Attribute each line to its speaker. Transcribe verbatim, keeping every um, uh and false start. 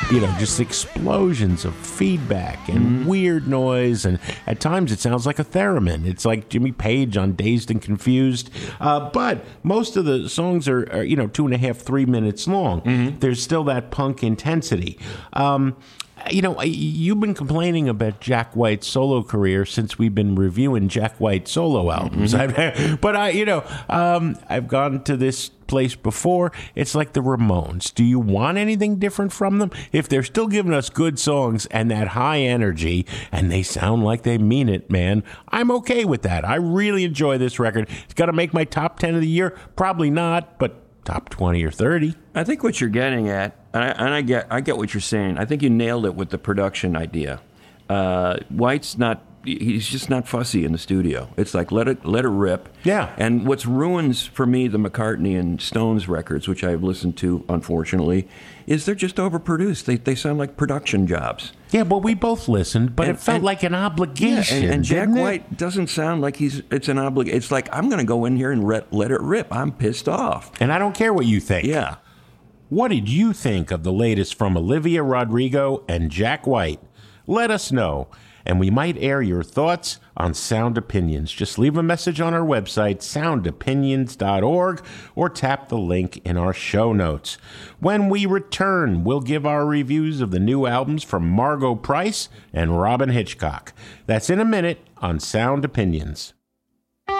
Speaker 1: you know, just explosions of feedback and mm-hmm. weird noise, and at times it sounds like a theremin. It's like Jimmy Page on Dazed and Confused. Uh, but most of the songs are, are, you know, two and a half, three minutes long. Mm-hmm. There's still that punk intensity. Um, You know, you've been complaining about Jack White's solo career since we've been reviewing Jack White solo albums. Mm-hmm. But, I, you know, um, I've gone to this place before. It's like the Ramones. Do you want anything different from them? If they're still giving us good songs and that high energy, and they sound like they mean it, man, I'm okay with that. I really enjoy this record. It's got to make my top ten of the year? Probably not, but top twenty or thirty.
Speaker 2: I think what you're getting at, and I, and I get I get what you're saying. I think you nailed it with the production idea. Uh, White's not, he's just not fussy in the studio. It's like, let it let it rip.
Speaker 1: Yeah.
Speaker 2: And what's ruins for me the McCartney and Stones records, which I've listened to, unfortunately, is they're just overproduced. They they sound like production jobs.
Speaker 1: Yeah, well, we both listened, but
Speaker 2: and,
Speaker 1: it felt
Speaker 2: and,
Speaker 1: like an obligation.
Speaker 2: Yeah, and, and Jack
Speaker 1: didn't
Speaker 2: White
Speaker 1: it?
Speaker 2: doesn't sound like he's, it's an obligation. It's like, I'm going to go in here and let, let it rip. I'm pissed off.
Speaker 1: And I don't care what you think.
Speaker 2: Yeah.
Speaker 1: What did you think of the latest from Olivia Rodrigo and Jack White? Let us know, and we might air your thoughts on Sound Opinions. Just leave a message on our website, sound opinions dot org, or tap the link in our show notes. When we return, we'll give our reviews of the new albums from Margo Price and Robyn Hitchcock. That's in a minute on Sound Opinions.